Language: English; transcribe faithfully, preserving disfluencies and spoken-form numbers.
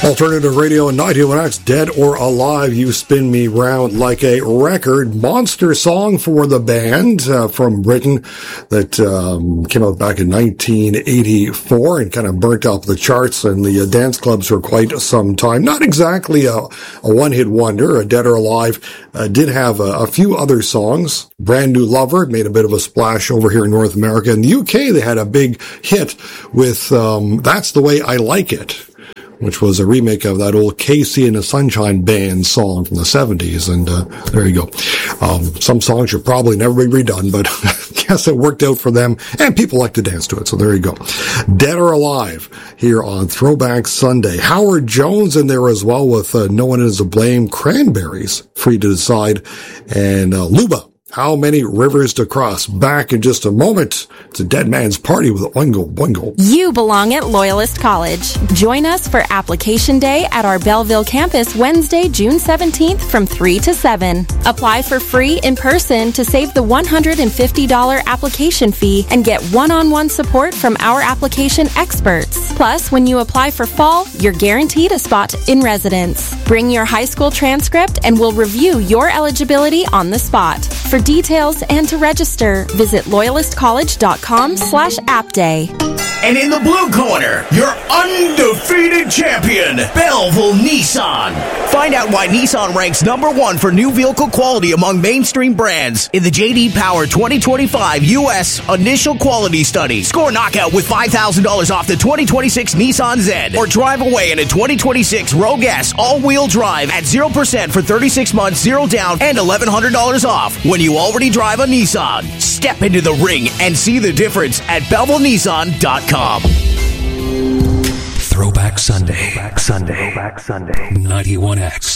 Alternative Radio ninety-one X, Dead or Alive, You Spin Me Round Like a Record. Monster song for the band uh, from Britain that um, came out back in nineteen eighty-four and kind of burnt up the charts and the uh, dance clubs for quite some time. Not exactly a, a one-hit wonder. Uh, Dead or Alive uh, did have a, a few other songs. Brand New Lover made a bit of a splash over here in North America. In the U K, they had a big hit with um, That's the Way I Like It, which was a remake of that old Casey and the Sunshine Band song from the seventies. And uh, there you go. Um, some songs should probably never be redone, but I guess it worked out for them, and people like to dance to it. So there you go. Dead or Alive here on Throwback Sunday. Howard Jones in there as well with uh, No One Is to Blame. Cranberries, Free to Decide. And uh, Luba, How Many Rivers to Cross. Back in just a moment. It's a Dead Man's Party with Oingo Boingo. You belong at Loyalist College. Join us for Application Day at our Belleville campus Wednesday, June seventeenth from three to seven. Apply for free in person to save the one hundred fifty dollars application fee and get one-on-one support from our application experts. Plus, when you apply for fall, you're guaranteed a spot in residence. Bring your high school transcript and we'll review your eligibility on the spot. For details and to register, visit loyalistcollege.com slash app day. And in the blue corner, your undefeated champion, Belleville Nissan. Find out why Nissan ranks number one for new vehicle quality among mainstream brands in the J D Power twenty twenty-five U S Initial Quality Study. Score knockout with five thousand dollars off the twenty twenty-six Nissan Z, or drive away in a twenty twenty-six Rogue S all-wheel drive at zero percent for thirty-six months, zero down, and eleven hundred dollars off when you already drive a Nissan. Step into the ring and see the difference at Belleville Nissan dot com. Throwback Sunday. Throwback Sunday. Throwback Sunday. ninety-one X.